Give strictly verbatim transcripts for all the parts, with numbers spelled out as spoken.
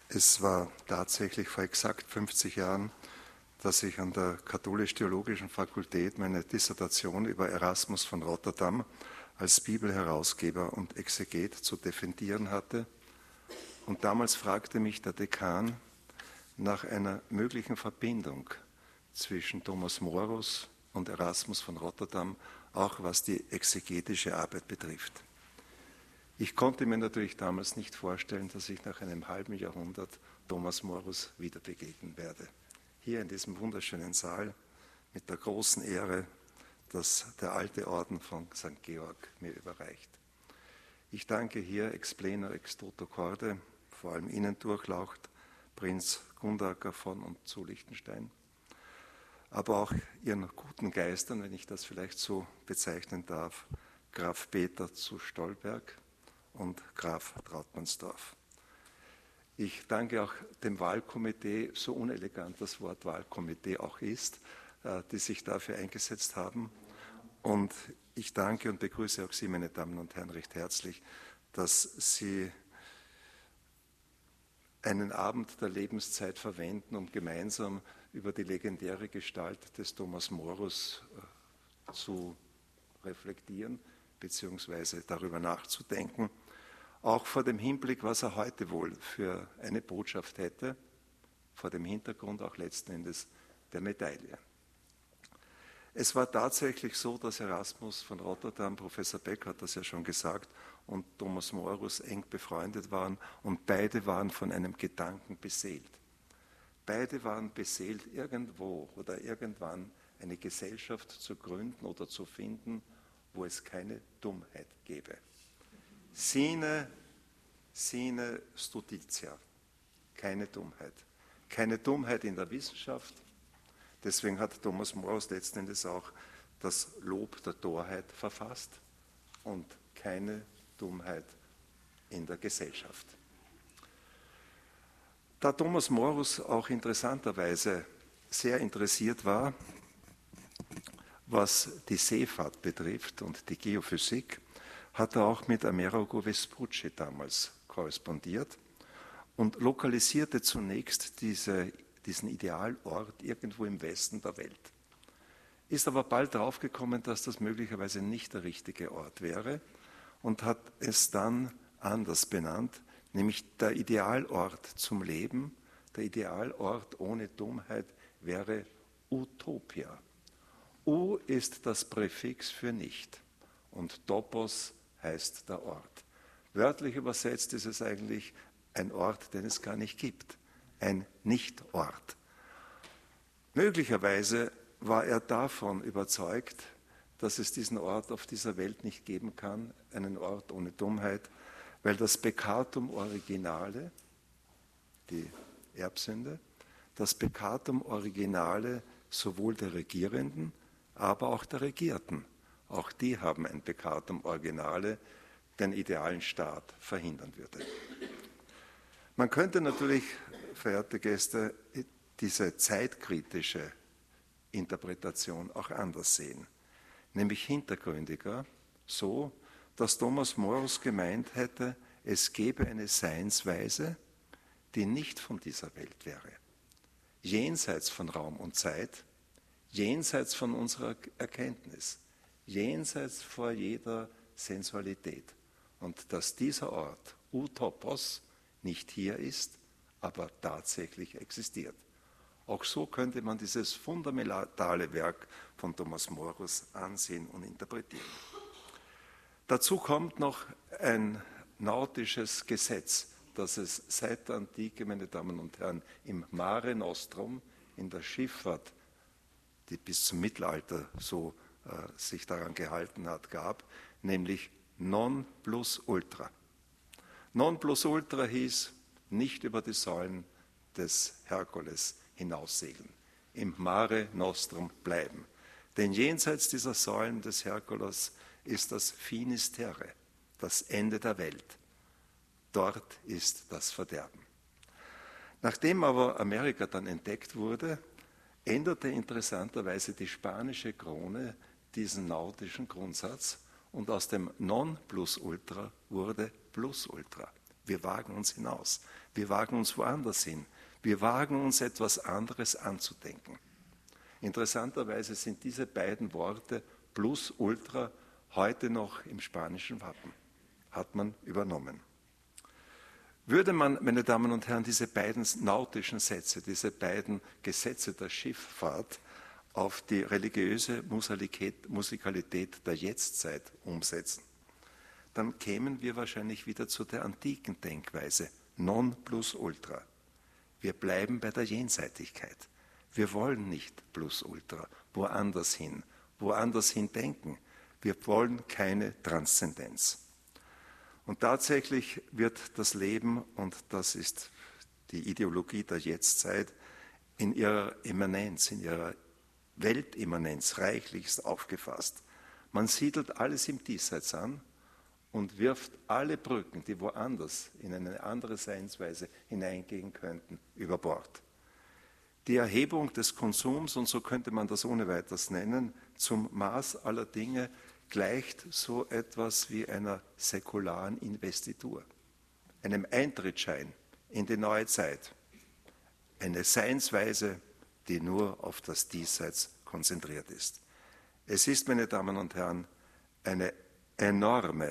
Es war tatsächlich vor exakt fünfzig Jahren, dass ich an der Katholisch-Theologischen Fakultät meine Dissertation über Erasmus von Rotterdam als Bibelherausgeber und Exeget zu defendieren hatte. Und damals fragte mich der Dekan nach einer möglichen Verbindung zwischen Thomas Morus und Erasmus von Rotterdam, auch was die exegetische Arbeit betrifft. Ich konnte mir natürlich damals nicht vorstellen, dass ich nach einem halben Jahrhundert Thomas Morus wieder begegnen werde. Hier in diesem wunderschönen Saal mit der großen Ehre, dass der alte Orden von Sankt Georg mir überreicht. Ich danke hier ex pleno ex toto corde, vor allem Ihnen Durchlaucht, Prinz Gundaker von und zu Liechtenstein, aber auch Ihren guten Geistern, wenn ich das vielleicht so bezeichnen darf, Graf Peter zu Stolberg und Graf Trautmannsdorf. Ich danke auch dem Wahlkomitee, so unelegant das Wort Wahlkomitee auch ist, die sich dafür eingesetzt haben. Und ich danke und begrüße auch Sie, meine Damen und Herren, recht herzlich, dass Sie einen Abend der Lebenszeit verwenden, um gemeinsam über die legendäre Gestalt des Thomas Morus zu reflektieren, beziehungsweise darüber nachzudenken, auch vor dem Hinblick, was er heute wohl für eine Botschaft hätte, vor dem Hintergrund auch letzten Endes der Medaille. Es war tatsächlich so, dass Erasmus von Rotterdam, Professor Beck hat das ja schon gesagt, und Thomas Morus eng befreundet waren und beide waren von einem Gedanken beseelt. Beide waren beseelt, irgendwo oder irgendwann eine Gesellschaft zu gründen oder zu finden, wo es keine Dummheit gäbe. Sine, sine stultitia, keine Dummheit. Keine Dummheit in der Wissenschaft. Deswegen hat Thomas Morus letzten Endes auch das Lob der Torheit verfasst und keine Dummheit in der Gesellschaft. Da Thomas Morus auch interessanterweise sehr interessiert war, was die Seefahrt betrifft und die Geophysik, hat er auch mit Amerigo Vespucci damals korrespondiert und lokalisierte zunächst diese, diesen Idealort irgendwo im Westen der Welt. Ist aber bald draufgekommen, dass das möglicherweise nicht der richtige Ort wäre und hat es dann anders benannt, nämlich der Idealort zum Leben, der Idealort ohne Dummheit wäre Utopia. U ist das Präfix für nicht und Topos heißt der Ort. Wörtlich übersetzt ist es eigentlich ein Ort, den es gar nicht gibt, ein Nicht-Ort. Möglicherweise war er davon überzeugt, dass es diesen Ort auf dieser Welt nicht geben kann, einen Ort ohne Dummheit, weil das Peccatum Originale, die Erbsünde, das Peccatum Originale sowohl der Regierenden, aber auch der Regierten, auch die haben ein Peccatum Originale, den idealen Staat verhindern würde. Man könnte natürlich, verehrte Gäste, diese zeitkritische Interpretation auch anders sehen, nämlich hintergründiger, so, dass Thomas Morus gemeint hätte, es gäbe eine Seinsweise, die nicht von dieser Welt wäre, jenseits von Raum und Zeit, jenseits von unserer Erkenntnis, jenseits vor jeder Sensualität. Und dass dieser Ort, Utopos, nicht hier ist, aber tatsächlich existiert. Auch so könnte man dieses fundamentale Werk von Thomas Morus ansehen und interpretieren. Dazu kommt noch ein nautisches Gesetz, das es seit der Antike, meine Damen und Herren, im Mare Nostrum, in der Schifffahrt, die bis zum Mittelalter so äh, sich daran gehalten hat, gab, nämlich non plus ultra. Non plus ultra hieß, nicht über die Säulen des Herkules hinaussegeln, im Mare Nostrum bleiben. Denn jenseits dieser Säulen des Herkules ist das Finis Terrae, das Ende der Welt. Dort ist das Verderben. Nachdem aber Amerika dann entdeckt wurde, änderte interessanterweise die spanische Krone diesen nautischen Grundsatz und aus dem Non plus ultra wurde Plus ultra. Wir wagen uns hinaus. Wir wagen uns woanders hin. Wir wagen uns etwas anderes anzudenken. Interessanterweise sind diese beiden Worte plus ultra heute noch im spanischen Wappen. Hat man übernommen. Würde man, meine Damen und Herren, diese beiden nautischen Sätze, diese beiden Gesetze der Schifffahrt auf die religiöse Musikalität der Jetztzeit umsetzen, dann kämen wir wahrscheinlich wieder zu der antiken Denkweise, non plus ultra. Wir bleiben bei der Jenseitigkeit. Wir wollen nicht plus ultra, woanders hin, woanders hin denken. Wir wollen keine Transzendenz. Und tatsächlich wird das Leben, und das ist die Ideologie der Jetztzeit, in ihrer Immanenz, in ihrer Weltimmanenz reichlichst aufgefasst. Man siedelt alles im Diesseits an und wirft alle Brücken, die woanders in eine andere Seinsweise hineingehen könnten, über Bord. Die Erhebung des Konsums, und so könnte man das ohne weiteres nennen, zum Maß aller Dinge gleicht so etwas wie einer säkularen Investitur, einem Eintrittsschein in die neue Zeit, eine Seinsweise, die nur auf das Diesseits konzentriert ist. Es ist, meine Damen und Herren, eine enorme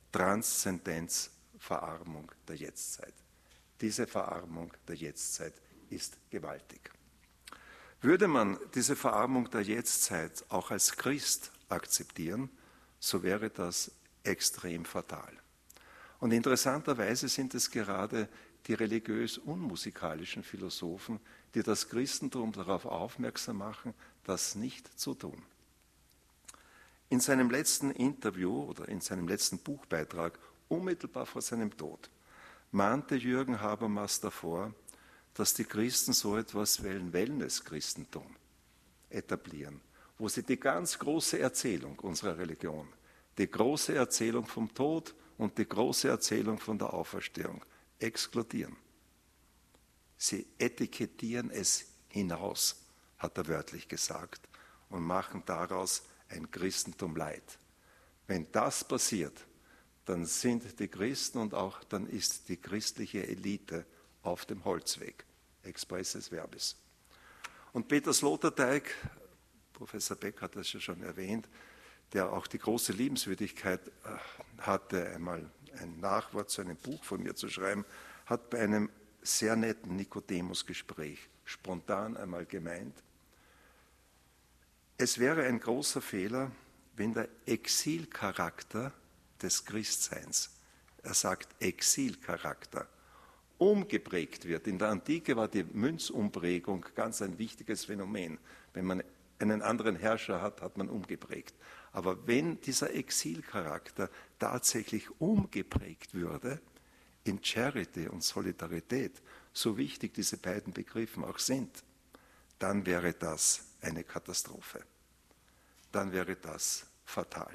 Transzendenzverarmung der Jetztzeit. Diese Verarmung der Jetztzeit ist gewaltig. Würde man diese Verarmung der Jetztzeit auch als Christ akzeptieren, so wäre das extrem fatal. Und interessanterweise sind es gerade die religiös unmusikalischen Philosophen, die das Christentum darauf aufmerksam machen, das nicht zu tun. In seinem letzten Interview oder in seinem letzten Buchbeitrag, unmittelbar vor seinem Tod, mahnte Jürgen Habermas davor, dass die Christen so etwas wie ein Wellness-Christentum etablieren, wo sie die ganz große Erzählung unserer Religion, die große Erzählung vom Tod und die große Erzählung von der Auferstehung exkludieren. Sie etikettieren es hinaus, hat er wörtlich gesagt, und machen daraus ein Christentum light. Wenn das passiert, dann sind die Christen und auch dann ist die christliche Elite auf dem Holzweg, expresses verbis. Und Peter Sloterdijk, Professor Beck hat das ja schon erwähnt, der auch die große Liebenswürdigkeit hatte, einmal ein Nachwort zu einem Buch von mir zu schreiben, hat bei einem sehr netten Nikodemus-Gespräch spontan einmal gemeint, es wäre ein großer Fehler, wenn der Exilcharakter des Christseins, er sagt Exilcharakter, umgeprägt wird. In der Antike war die Münzumprägung ganz ein wichtiges Phänomen. Wenn man einen anderen Herrscher hat, hat man umgeprägt. Aber wenn dieser Exilcharakter tatsächlich umgeprägt würde in Charity und Solidarität, so wichtig diese beiden Begriffe auch sind, dann wäre das eine Katastrophe. Dann wäre das fatal.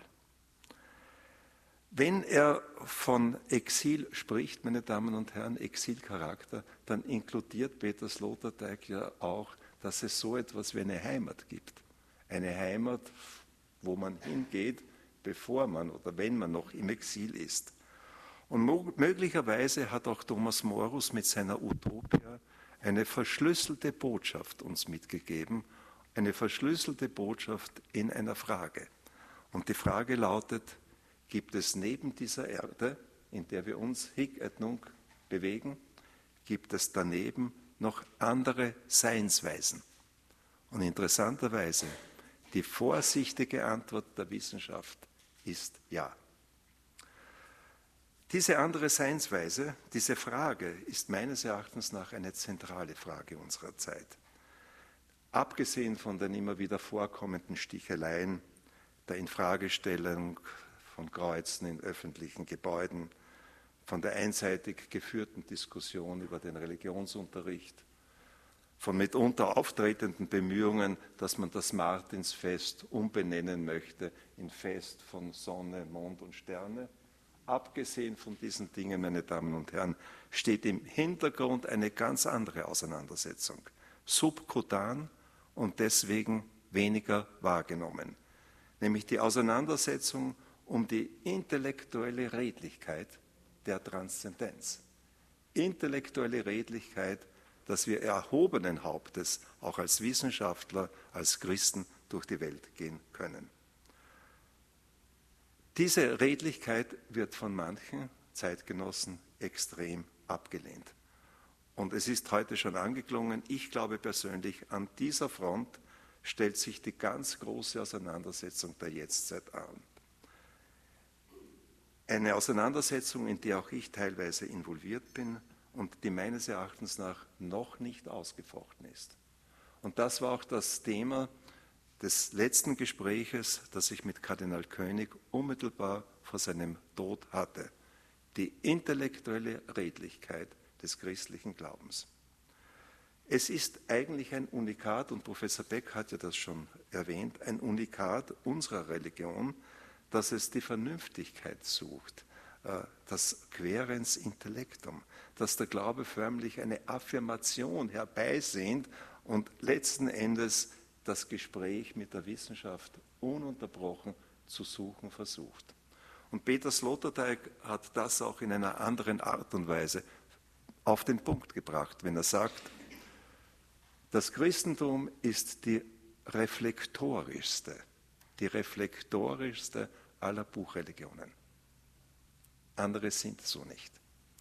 Wenn er von Exil spricht, meine Damen und Herren, Exilcharakter, dann inkludiert Peter Sloterdijk ja auch, dass es so etwas wie eine Heimat gibt. Eine Heimat, wo man hingeht, bevor man oder wenn man noch im Exil ist. Und möglicherweise hat auch Thomas Morus mit seiner Utopia eine verschlüsselte Botschaft uns mitgegeben, eine verschlüsselte Botschaft in einer Frage. Und die Frage lautet, gibt es neben dieser Erde, in der wir uns hic et nunc bewegen, gibt es daneben noch andere Seinsweisen? Und interessanterweise, die vorsichtige Antwort der Wissenschaft ist ja. Diese andere Seinsweise, diese Frage ist meines Erachtens nach eine zentrale Frage unserer Zeit. Abgesehen von den immer wieder vorkommenden Sticheleien, der Infragestellung von Kreuzen in öffentlichen Gebäuden, von der einseitig geführten Diskussion über den Religionsunterricht, von mitunter auftretenden Bemühungen, dass man das Martinsfest umbenennen möchte in Fest von Sonne, Mond und Sterne. Abgesehen von diesen Dingen, meine Damen und Herren, steht im Hintergrund eine ganz andere Auseinandersetzung, subkutan und deswegen weniger wahrgenommen, nämlich die Auseinandersetzung um die intellektuelle Redlichkeit der Transzendenz. intellektuelle Redlichkeit, dass wir erhobenen Hauptes auch als Wissenschaftler, als Christen durch die Welt gehen können. Diese Redlichkeit wird von manchen Zeitgenossen extrem abgelehnt. Und es ist heute schon angeklungen, ich glaube persönlich, an dieser Front stellt sich die ganz große Auseinandersetzung der Jetztzeit an. Eine Auseinandersetzung, in der auch ich teilweise involviert bin und die meines Erachtens nach noch nicht ausgefochten ist. Und das war auch das Thema des letzten Gespräches, das ich mit Kardinal König unmittelbar vor seinem Tod hatte. Die intellektuelle Redlichkeit des christlichen Glaubens. Es ist eigentlich ein Unikat, und Professor Beck hat ja das schon erwähnt, ein Unikat unserer Religion, dass es die Vernünftigkeit sucht, das Querens Intellectum, dass der Glaube förmlich eine Affirmation herbeisehnt und letzten Endes das Gespräch mit der Wissenschaft ununterbrochen zu suchen versucht. Und Peter Sloterdijk hat das auch in einer anderen Art und Weise auf den Punkt gebracht, wenn er sagt, das Christentum ist die reflektorischste, die reflektorischste aller Buchreligionen. Andere sind so nicht.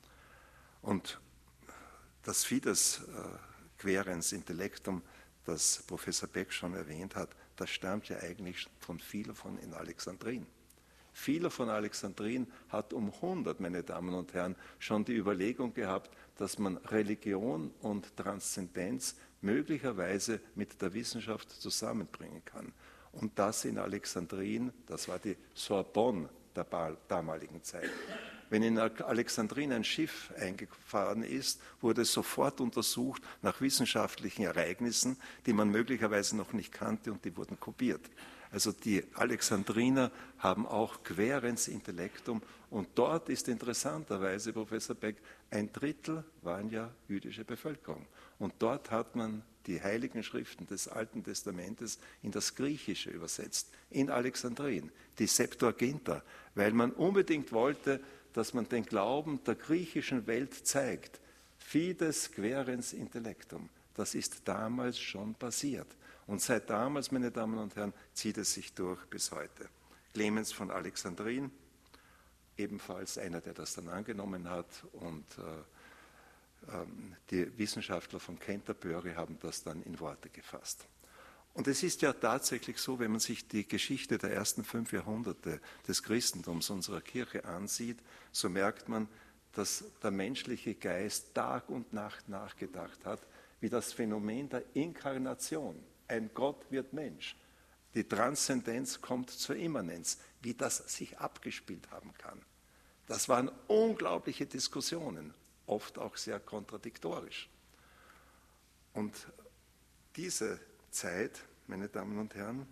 Und das Fides äh, Querens Intellectum, das Professor Beck schon erwähnt hat, das stammt ja eigentlich von Philophon in Alexandrin. Philophon von Alexandrin hat um hundert, meine Damen und Herren, schon die Überlegung gehabt, dass man Religion und Transzendenz möglicherweise mit der Wissenschaft zusammenbringen kann. Und das in Alexandrin, das war die Sorbonne der damaligen Zeit. Wenn in Alexandrin ein Schiff eingefahren ist, wurde sofort untersucht nach wissenschaftlichen Ereignissen, die man möglicherweise noch nicht kannte, und die wurden kopiert. Also die Alexandriner haben auch Querens Intellectum, und dort ist interessanterweise, Professor Beck, ein Drittel waren ja jüdische Bevölkerung. Und dort hat man die heiligen Schriften des Alten Testamentes in das Griechische übersetzt, in Alexandrin, die Septuaginta, weil man unbedingt wollte, dass man den Glauben der griechischen Welt zeigt. Fides Querens Intellectum, das ist damals schon passiert. Und seit damals, meine Damen und Herren, zieht es sich durch bis heute. Clemens von Alexandrin, ebenfalls einer, der das dann angenommen hat, und äh, äh, die Wissenschaftler von Canterbury haben das dann in Worte gefasst. Und es ist ja tatsächlich so, wenn man sich die Geschichte der ersten fünf Jahrhunderte des Christentums unserer Kirche ansieht, so merkt man, dass der menschliche Geist Tag und Nacht nachgedacht hat, wie das Phänomen der Inkarnation, ein Gott wird Mensch, die Transzendenz kommt zur Immanenz, wie das sich abgespielt haben kann. Das waren unglaubliche Diskussionen, oft auch sehr kontradiktorisch. Und diese Zeit, meine Damen und Herren,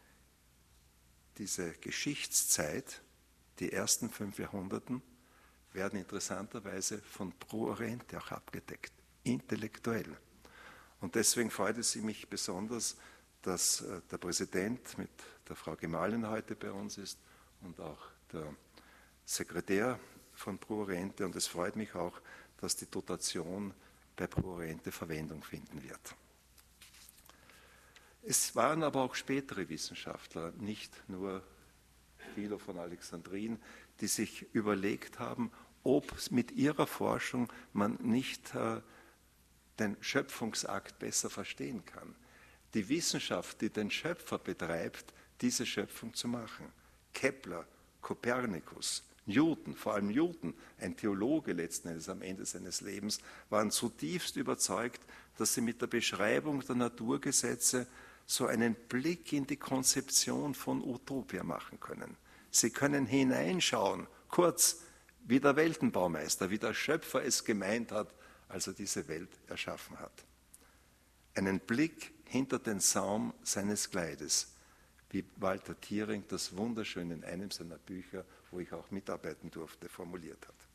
diese Geschichtszeit, die ersten fünf Jahrhunderten, werden interessanterweise von Pro Oriente auch abgedeckt, intellektuell. Und deswegen freut es mich besonders, dass der Präsident mit der Frau Gemahlin heute bei uns ist und auch der Sekretär von Pro Oriente. Und es freut mich auch, dass die Dotation bei Pro Oriente Verwendung finden wird. Es waren aber auch spätere Wissenschaftler, nicht nur Philo von Alexandrin, die sich überlegt haben, ob mit ihrer Forschung man nicht äh, den Schöpfungsakt besser verstehen kann. Die Wissenschaft, die den Schöpfer betreibt, diese Schöpfung zu machen. Kepler, Kopernikus, Newton, vor allem Newton, ein Theologe letzten Endes am Ende seines Lebens, waren zutiefst überzeugt, dass sie mit der Beschreibung der Naturgesetze so einen Blick in die Konzeption von Utopia machen können. Sie können hineinschauen, kurz wie der Weltenbaumeister, wie der Schöpfer es gemeint hat, als er diese Welt erschaffen hat. Einen Blick hinter den Saum seines Kleides, wie Walter Thierring das wunderschön in einem seiner Bücher, wo ich auch mitarbeiten durfte, formuliert hat.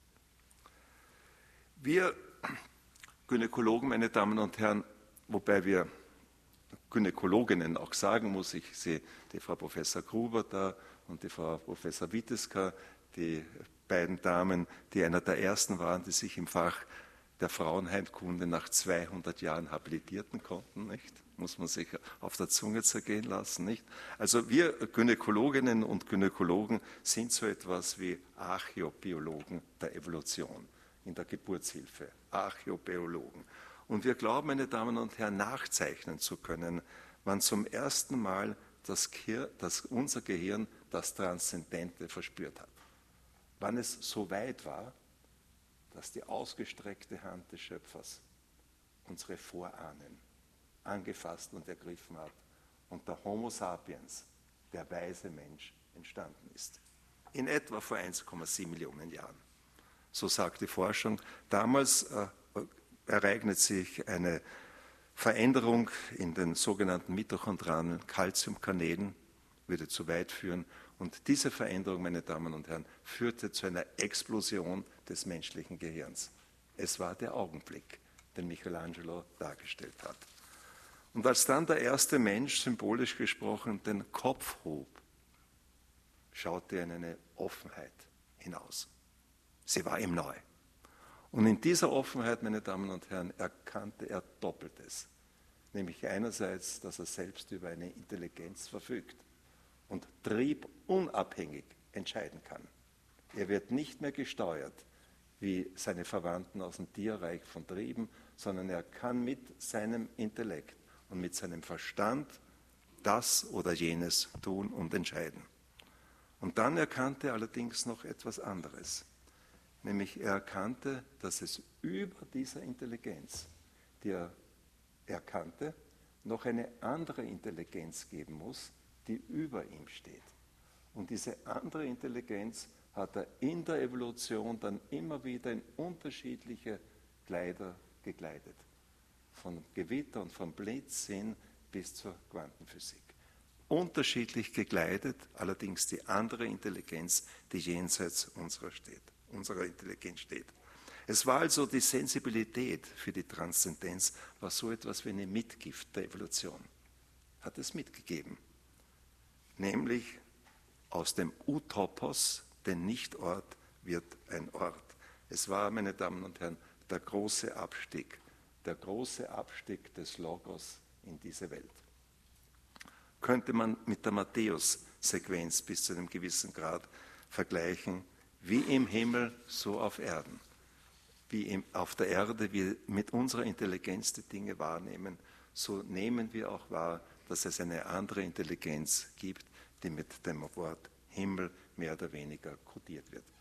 Wir Gynäkologen, meine Damen und Herren, wobei wir Gynäkologinnen auch sagen muss, ich sehe die Frau Professor Gruber da und die Frau Professor Witteska, die beiden Damen, die einer der ersten waren, die sich im Fach der Frauenheilkunde nach zweihundert Jahren habilitierten konnten, nicht? Muss man sich auf der Zunge zergehen lassen, nicht? Also wir Gynäkologinnen und Gynäkologen sind so etwas wie Archäobiologen der Evolution in der Geburtshilfe, Archäobiologen. Und wir glauben, meine Damen und Herren, nachzeichnen zu können, wann zum ersten Mal das Gehirn, das unser Gehirn das Transzendente verspürt hat. Wann es so weit war, dass die ausgestreckte Hand des Schöpfers unsere Vorahnen angefasst und ergriffen hat und der Homo sapiens, der weise Mensch, entstanden ist. In etwa vor eins Komma sieben Millionen Jahren. So sagt die Forschung. Damals äh, ereignet sich eine Veränderung in den sogenannten mitochondralen Calciumkanälen, würde zu weit führen. Und diese Veränderung, meine Damen und Herren, führte zu einer Explosion des menschlichen Gehirns. Es war der Augenblick, den Michelangelo dargestellt hat. Und als dann der erste Mensch, symbolisch gesprochen, den Kopf hob, schaute er in eine Offenheit hinaus. Sie war ihm neu. Und in dieser Offenheit, meine Damen und Herren, erkannte er Doppeltes. Nämlich einerseits, dass er selbst über eine Intelligenz verfügt und triebunabhängig entscheiden kann. Er wird nicht mehr gesteuert wie seine Verwandten aus dem Tierreich von Trieben, sondern er kann mit seinem Intellekt und mit seinem Verstand das oder jenes tun und entscheiden. Und dann erkannte er allerdings noch etwas anderes. Nämlich er erkannte, dass es über dieser Intelligenz, die er erkannte, noch eine andere Intelligenz geben muss, die über ihm steht. Und diese andere Intelligenz hat er in der Evolution dann immer wieder in unterschiedliche Kleider gekleidet. Von Gewitter und vom Blitz hin bis zur Quantenphysik. Unterschiedlich gekleidet, allerdings die andere Intelligenz, die jenseits unserer, steht, unserer Intelligenz steht. Es war also die Sensibilität für die Transzendenz, war so etwas wie eine Mitgift der Evolution. Hat es mitgegeben. Nämlich aus dem Utopos, den Nichtort, wird ein Ort. Es war, meine Damen und Herren, der große Abstieg, der große Abstieg des Logos in diese Welt. Könnte man mit der Matthäus-Sequenz bis zu einem gewissen Grad vergleichen, wie im Himmel, so auf Erden. Wie auf der Erde wir mit unserer Intelligenz die Dinge wahrnehmen, so nehmen wir auch wahr, dass es eine andere Intelligenz gibt, die mit dem Wort Himmel mehr oder weniger kodiert wird.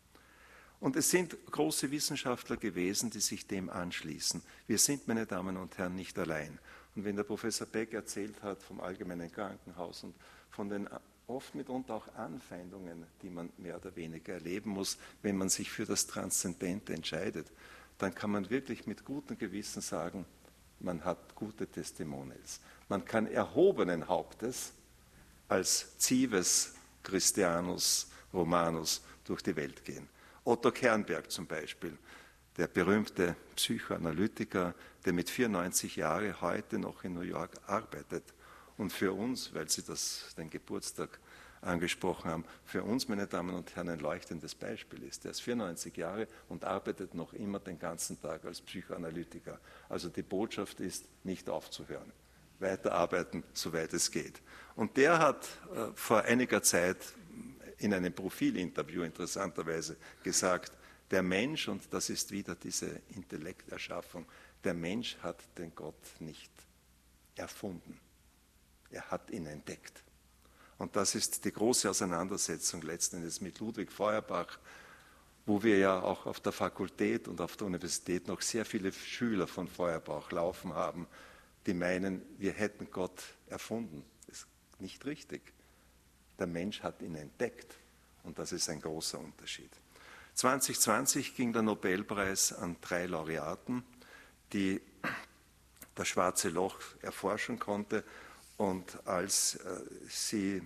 Und es sind große Wissenschaftler gewesen, die sich dem anschließen. Wir sind, meine Damen und Herren, nicht allein. Und wenn der Professor Beck erzählt hat vom Allgemeinen Krankenhaus und von den oft mitunter auch Anfeindungen, die man mehr oder weniger erleben muss, wenn man sich für das Transzendente entscheidet, dann kann man wirklich mit gutem Gewissen sagen, man hat gute Testimonials. Man kann erhobenen Hauptes als Cives Christianus Romanus durch die Welt gehen. Otto Kernberg zum Beispiel, der berühmte Psychoanalytiker, der mit vierundneunzig Jahren heute noch in New York arbeitet. Und für uns, weil Sie das, den Geburtstag angesprochen haben, für uns, meine Damen und Herren, ein leuchtendes Beispiel ist. Er ist vierundneunzig Jahre und arbeitet noch immer den ganzen Tag als Psychoanalytiker. Also die Botschaft ist, nicht aufzuhören, weiterarbeiten, soweit es geht. Und der hat äh, vor einiger Zeit in einem Profilinterview interessanterweise gesagt, der Mensch, und das ist wieder diese Intellekterschaffung, der Mensch hat den Gott nicht erfunden. Er hat ihn entdeckt. Und das ist die große Auseinandersetzung letzten Endes mit Ludwig Feuerbach, wo wir ja auch auf der Fakultät und auf der Universität noch sehr viele Schüler von Feuerbach laufen haben, die meinen, wir hätten Gott erfunden. Das ist nicht richtig. Der Mensch hat ihn entdeckt und das ist ein großer Unterschied. zwanzig zwanzig ging der Nobelpreis an drei Laureaten, die das Schwarze Loch erforschen konnte. Und als äh, sie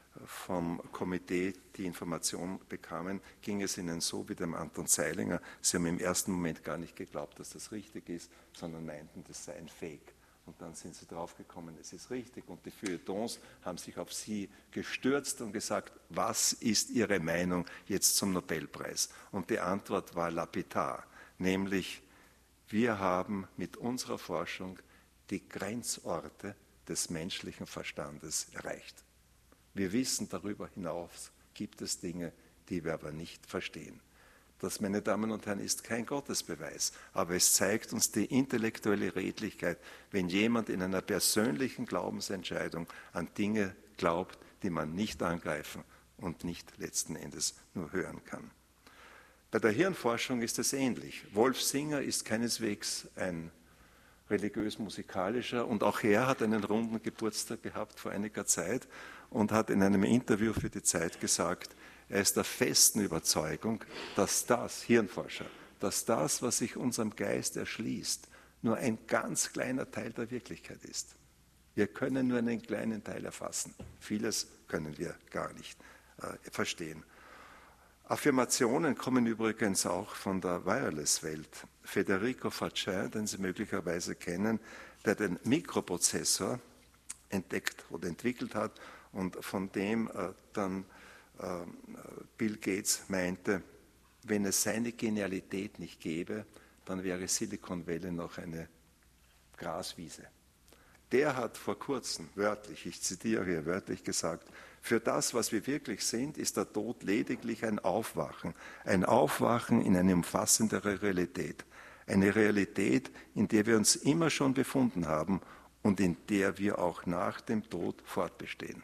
vom Komitee die Information bekamen, ging es ihnen so wie dem Anton Zeilinger. Sie haben im ersten Moment gar nicht geglaubt, dass das richtig ist, sondern meinten, das sei ein Fake. Und dann sind sie draufgekommen, es ist richtig. Und die Feuilletons haben sich auf sie gestürzt und gesagt, was ist Ihre Meinung jetzt zum Nobelpreis? Und die Antwort war lapidar, nämlich Wir haben mit unserer Forschung die Grenzorte des menschlichen Verstandes erreicht. Wir wissen, darüber hinaus gibt es Dinge, die wir aber nicht verstehen. Das, meine Damen und Herren, ist kein Gottesbeweis, aber es zeigt uns die intellektuelle Redlichkeit, wenn jemand in einer persönlichen Glaubensentscheidung an Dinge glaubt, die man nicht angreifen und nicht letzten Endes nur hören kann. Bei der Hirnforschung ist es ähnlich. Wolf Singer ist keineswegs ein religiös-musikalischer und auch er hat einen runden Geburtstag gehabt vor einiger Zeit und hat in einem Interview für die Zeit gesagt, er ist der festen Überzeugung, dass das, Hirnforscher, dass das, was sich unserem Geist erschließt, nur ein ganz kleiner Teil der Wirklichkeit ist. Wir können nur einen kleinen Teil erfassen. Vieles können wir gar nicht äh, verstehen. Affirmationen kommen übrigens auch von der Wireless-Welt. Federico Fachin, den Sie möglicherweise kennen, der den Mikroprozessor entdeckt oder entwickelt hat und von dem äh, dann äh, Bill Gates meinte, wenn es seine Genialität nicht gäbe, dann wäre Silicon Valley noch eine Graswiese. Der hat vor kurzem wörtlich, ich zitiere hier wörtlich gesagt, für das, was wir wirklich sind, ist der Tod lediglich ein Aufwachen, ein Aufwachen in eine umfassendere Realität. Eine Realität, in der wir uns immer schon befunden haben und in der wir auch nach dem Tod fortbestehen.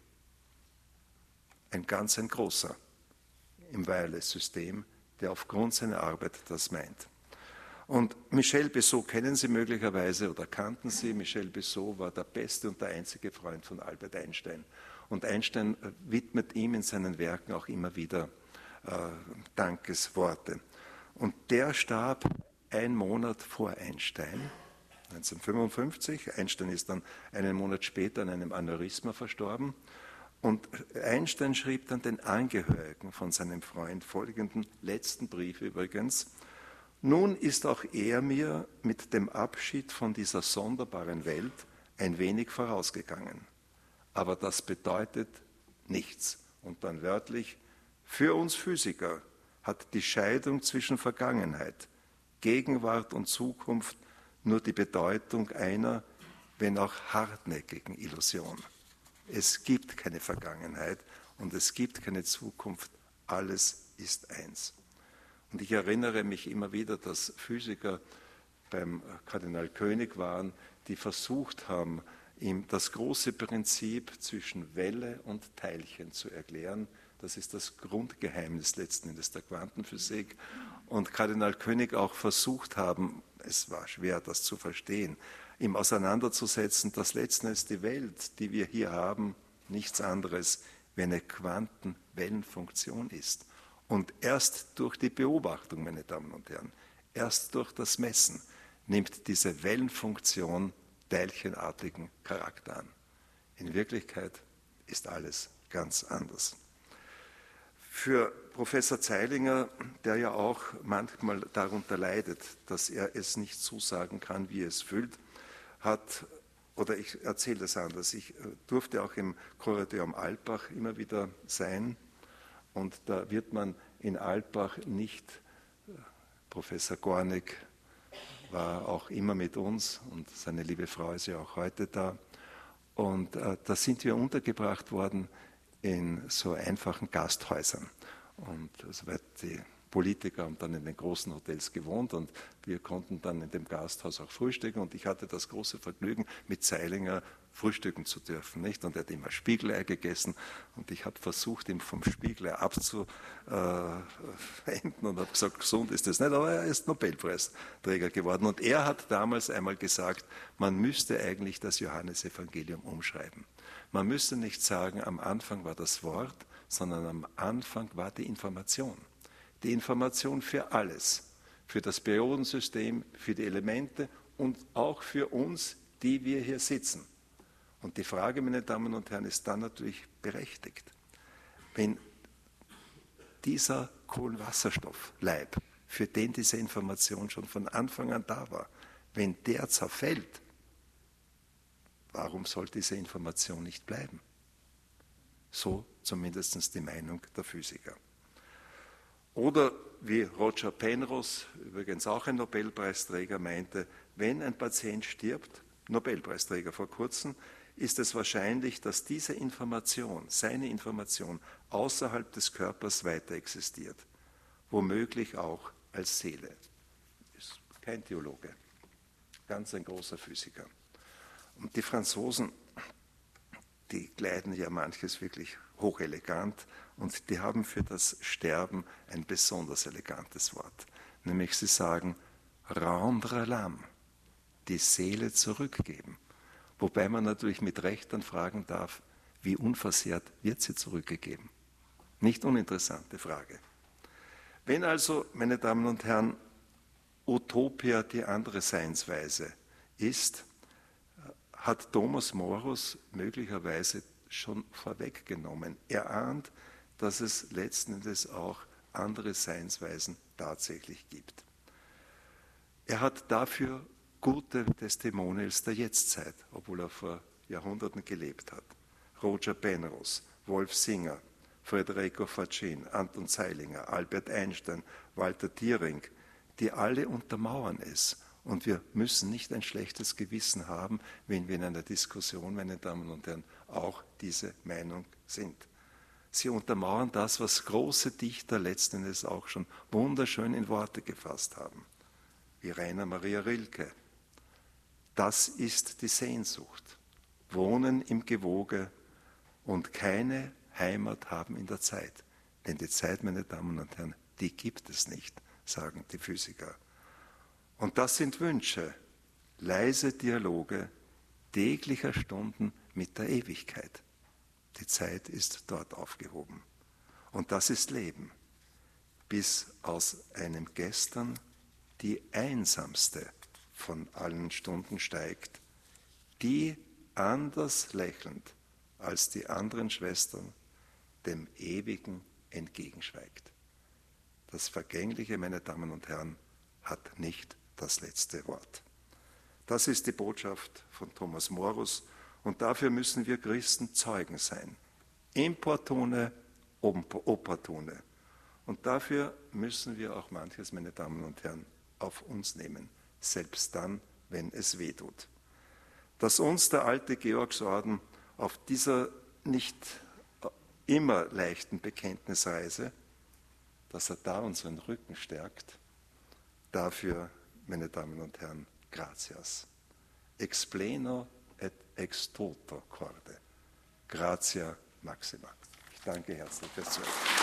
Ein ganz ein großer im Wireless-System, der aufgrund seiner Arbeit das meint. Und Michel Bessot kennen Sie möglicherweise oder kannten Sie. Michel Bessot war der beste und der einzige Freund von Albert Einstein. Und Einstein widmet ihm in seinen Werken auch immer wieder äh, Dankesworte. Und der starb einen Monat vor Einstein, neunzehnhundertfünfundfünfzig. Einstein ist dann einen Monat später an einem Aneurysma verstorben. Und Einstein schrieb dann den Angehörigen von seinem Freund folgenden letzten Brief übrigens: Nun ist auch er mir mit dem Abschied von dieser sonderbaren Welt ein wenig vorausgegangen. Aber das bedeutet nichts. Und dann wörtlich, für uns Physiker hat die Scheidung zwischen Vergangenheit, Gegenwart und Zukunft nur die Bedeutung einer, wenn auch hartnäckigen Illusion. Es gibt keine Vergangenheit und es gibt keine Zukunft. Alles ist eins. Und ich erinnere mich immer wieder, dass Physiker beim Kardinal König waren, die versucht haben, ihm das große Prinzip zwischen Welle und Teilchen zu erklären. Das ist das Grundgeheimnis letzten Endes der Quantenphysik. Und Kardinal König auch versucht haben, es war schwer, das zu verstehen, ihm auseinanderzusetzen, dass letzten Endes die Welt, die wir hier haben, nichts anderes wie eine Quantenwellenfunktion ist. Und erst durch die Beobachtung, meine Damen und Herren, erst durch das Messen nimmt diese Wellenfunktion teilchenartigen Charakter an. In Wirklichkeit ist alles ganz anders. Für Professor Zeilinger, der ja auch manchmal darunter leidet, dass er es nicht zusagen kann, wie er es fühlt, hat, oder ich erzähle das anders, ich durfte auch im Kuratorium Alpbach immer wieder sein. Und da wird man in Alpbach nicht, Professor Gornig war auch immer mit uns und seine liebe Frau ist ja auch heute da. Und äh, da sind wir untergebracht worden in so einfachen Gasthäusern. Und soweit die Politiker haben dann in den großen Hotels gewohnt und wir konnten dann in dem Gasthaus auch frühstücken und ich hatte das große Vergnügen, mit Zeilinger frühstücken zu dürfen, nicht? Und er hat immer Spiegelei gegessen und ich habe versucht, ihm vom Spiegelei abzuwenden und habe gesagt, gesund ist das nicht, aber er ist Nobelpreisträger geworden. Und er hat damals einmal gesagt, man müsste eigentlich das Johannesevangelium umschreiben. Man müsste nicht sagen, am Anfang war das Wort, sondern am Anfang war die Information. Die Information für alles, für das Periodensystem, für die Elemente und auch für uns, die wir hier sitzen. Und die Frage, meine Damen und Herren, ist dann natürlich berechtigt. Wenn dieser Kohlenwasserstoffleib, für den diese Information schon von Anfang an da war, wenn der zerfällt, warum soll diese Information nicht bleiben? So zumindest die Meinung der Physiker. Oder wie Roger Penrose, übrigens auch ein Nobelpreisträger, meinte, wenn ein Patient stirbt, Nobelpreisträger vor kurzem, ist es wahrscheinlich, dass diese Information, seine Information, außerhalb des Körpers weiter existiert. Womöglich auch als Seele. Ist kein Theologe, ganz ein großer Physiker. Und die Franzosen, die kleiden ja manches wirklich hochelegant und die haben für das Sterben ein besonders elegantes Wort. Nämlich sie sagen, rendre l'âme, die Seele zurückgeben. Wobei man natürlich mit Recht dann fragen darf, wie unversehrt wird sie zurückgegeben? Nicht uninteressante Frage. Wenn also, meine Damen und Herren, Utopia die andere Seinsweise ist, hat Thomas Morus möglicherweise schon vorweggenommen. Er ahnt, dass es letzten Endes auch andere Seinsweisen tatsächlich gibt. Er hat dafür gute Testimonials der Jetztzeit, obwohl er vor Jahrhunderten gelebt hat. Roger Penrose, Wolf Singer, Federico Faccin, Anton Zeilinger, Albert Einstein, Walter Thierring, die alle untermauern es. Und wir müssen nicht ein schlechtes Gewissen haben, wenn wir in einer Diskussion, meine Damen und Herren, auch diese Meinung sind. Sie untermauern das, was große Dichter letzten Endes auch schon wunderschön in Worte gefasst haben, wie Rainer Maria Rilke. Das ist die Sehnsucht. Wohnen im Gewoge und keine Heimat haben in der Zeit. Denn die Zeit, meine Damen und Herren, die gibt es nicht, sagen die Physiker. Und das sind Wünsche, leise Dialoge täglicher Stunden mit der Ewigkeit. Die Zeit ist dort aufgehoben. Und das ist Leben, bis aus einem Gestern die einsamste von allen Stunden steigt, die anders lächelnd als die anderen Schwestern dem Ewigen entgegenschweigt. Das Vergängliche, meine Damen und Herren, hat nicht das letzte Wort. Das ist die Botschaft von Thomas Morus und dafür müssen wir Christen Zeugen sein. Importune, opportune. Und dafür müssen wir auch manches, meine Damen und Herren, auf uns nehmen, selbst dann, wenn es weh tut. Dass uns der alte Georgsorden auf dieser nicht immer leichten Bekenntnisreise, dass er da unseren Rücken stärkt, dafür, meine Damen und Herren, gratias. Ex pleno et ex toto corde. Gratia maxima. Ich danke herzlich fürs Zuhören.